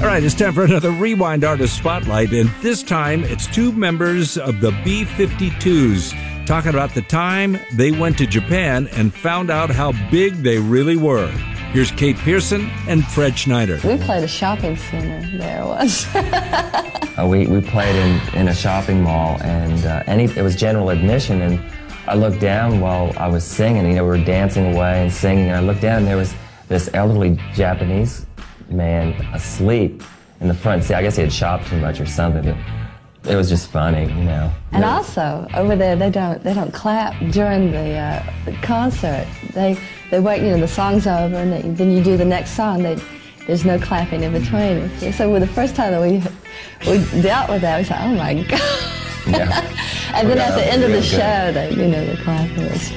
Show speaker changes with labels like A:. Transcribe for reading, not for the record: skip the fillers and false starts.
A: right, it's time for another Rewind Artist Spotlight, and this time it's two members of the B-52s talking about the time they went to Japan and found out how big they really were. Here's Kate Pearson and Fred Schneider.
B: We played a shopping center there once.
C: We played in a shopping mall, and it was general admission, and I looked down while I was singing. We were dancing away and singing, and I looked down, and there was this elderly Japanese man asleep in the front seat. I guess he had shopped too much or something, but it was just funny,
B: And also, over there, they don't clap during the concert. They wait, the song's over, and then you do the next song. There's no clapping in between. So the first time that we dealt with that, we said, oh my God.
C: Yeah.
B: And then at the end of the show, the clapping was